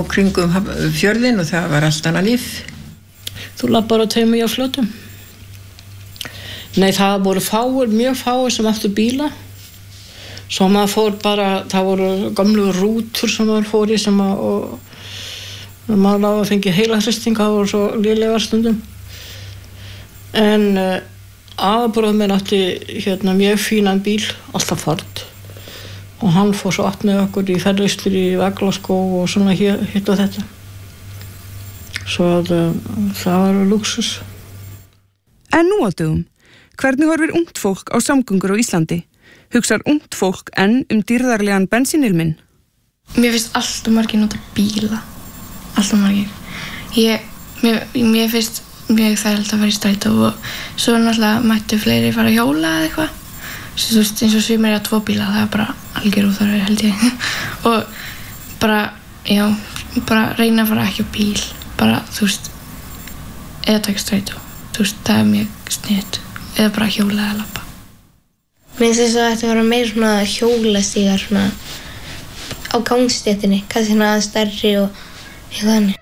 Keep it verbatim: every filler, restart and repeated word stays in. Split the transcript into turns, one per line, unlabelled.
kringum fjörðin og það var allt annað líf.
Þú labbar á tveimur hjá fljótum. Nei, það voru fáir, mjög fáir sem áttu bíla. Svo maður fór bara, það voru gamlu rútur sem maður fór í sem að, og maður lág að fengi heilahristinga, það voru svo lélegar stundum. En uh, aðbróð minn átti hérna mjög fínan bíl, alltaf Ford. Og hann fór svo átt með okkur í ferðistur í Vaglaskóg og svona hér, hitt og þetta. Svo að uh, það var lúxus.
En nú á dögum, hvernig horfir ungt fólk á samgöngur á Íslandi? Hugsar ungt fólk enn um dýrðarlegan bensínilminn?
Mér finnst alltaf margir nota bíla. Alltaf margir. Ég, mér, mér finnst mjög þægilegt að fara í strætó og svo náttúrulega mættu fleiri fara að hjóla eða eitthvað. Svo þú veist, eins og sumir eiga tvo bíla, það er bara algjör óþarfi held ég. Og bara, já, bara reyna að fara ekki á bíl. Bara, þú veist, eða taka strætó. Þú veist, það er mjög sniðugt. Eða bara hjóla eða labba.
Mér finnst þess að þetta vera meira svona hjólastígar svona á gangstéttinni, kannski svona stærri og eitthvað þannig.